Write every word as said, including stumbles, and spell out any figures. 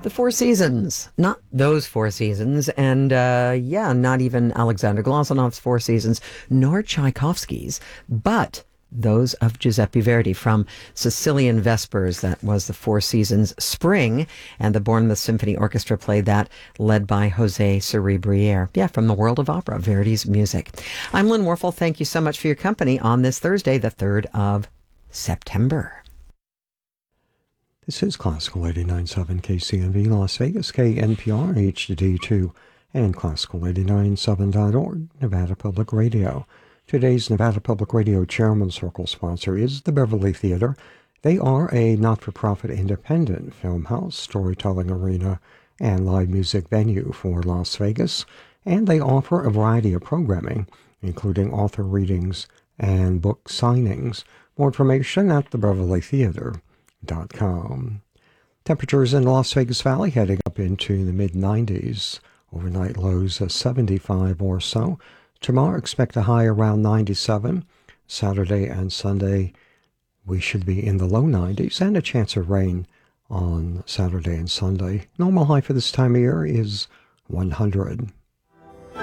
The Four Seasons, not those Four Seasons, and uh, yeah, not even Alexander Glazonov's Four Seasons, nor Tchaikovsky's, but those of Giuseppe Verdi from Sicilian Vespers. That was the Four Seasons Spring, and the Bournemouth Symphony Orchestra played that, led by Jose Cerebriere. Yeah, from the world of opera, Verdi's music. I'm Lynn Warfel. Thank you so much for your company on this Thursday, the third of September. This is Classical eighty-nine point seven K C N V Las Vegas, K N P R, H D two, and Classical eighty-nine point seven dot org, Nevada Public Radio. Today's Nevada Public Radio Chairman Circle sponsor is the Beverly Theater. They are a not-for-profit independent film house, storytelling arena, and live music venue for Las Vegas, and they offer a variety of programming, including author readings and book signings. More information at the Beverly Theater. Dot com. Temperatures in Las Vegas Valley heading up into the mid nineties. Overnight lows of seventy-five or so. Tomorrow expect a high around ninety-seven. Saturday and Sunday we should be in the low nineties and a chance of rain on Saturday and Sunday. Normal high for this time of year is one hundred.